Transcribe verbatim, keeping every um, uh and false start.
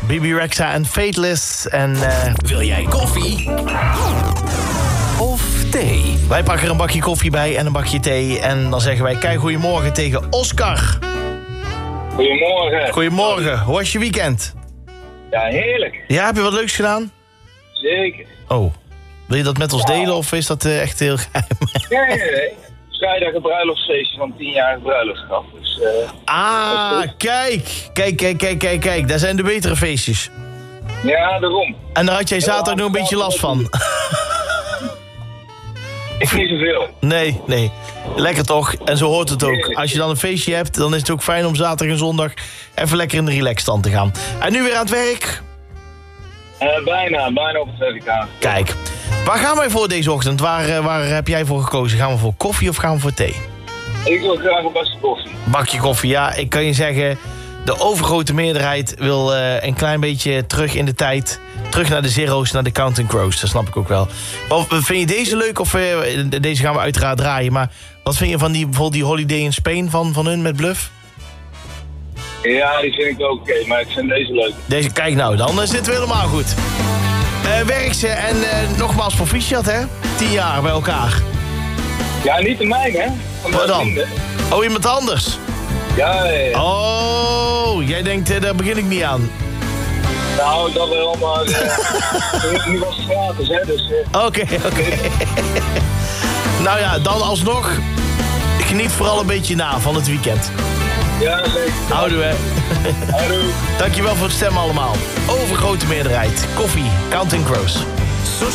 B B Rexha en Fateless. En uh, wil jij koffie? Of thee? Wij pakken er een bakje koffie bij en een bakje thee. En dan zeggen wij, kijk, goedemorgen tegen Oscar. Goedemorgen. Goedemorgen. Hoe was je weekend? Ja, heerlijk. Ja, heb je wat leuks gedaan? Zeker. Oh, wil je dat met ons ja. delen of is dat uh, echt heel geheim? Nee, nee, nee. Vrijdag een bruiloftsfeestje van tienjarige bruiloftschap. Dus, uh, ah, kijk. Kijk, kijk, kijk, kijk, kijk. Daar zijn de betere feestjes. Ja, daarom. En daar had jij zaterdag nog een beetje last van. Ik niet zoveel. Nee, nee. Lekker toch? En zo hoort het ook. Als je dan een feestje hebt, dan is het ook fijn om zaterdag en zondag even lekker in de relaxstand te gaan. En nu weer aan het werk? Uh, bijna, bijna op het werk aan. Kijk, waar gaan wij voor deze ochtend? Waar, waar heb jij voor gekozen? Gaan we voor koffie of gaan we voor thee? Ik wil graag een bakje koffie. Bakje koffie, ja. Ik kan je zeggen, de overgrote meerderheid wil uh, een klein beetje terug in de tijd. Terug naar de zero's, naar de Counting Crows. Dat snap ik ook wel. Maar vind je deze leuk? Of uh, deze gaan we uiteraard draaien. Maar wat vind je van die, bijvoorbeeld die Holiday in Spain van, van hun met Bluff? Ja, die vind ik ook oké. Okay, maar ik vind deze leuk. Deze, kijk nou, dan uh, zitten we helemaal goed. Uh, werk ze en uh, nogmaals proficiat, hè? Tien jaar bij elkaar. Ja, niet de mijne, hè? Wat dan? Vrienden. Oh, iemand anders? Ja, ja, ja. Oh, jij denkt, uh, daar begin ik niet aan. Nou, dat wel, maar uh, nu was het gratis, hè, dus... Oké, uh... oké. Okay, okay. Nou ja, dan alsnog, geniet vooral een beetje na van het weekend. Ja, zeker. Houden we. Houdoe. Dankjewel voor het stemmen allemaal. Overgrote meerderheid. Koffie, Counting Crows.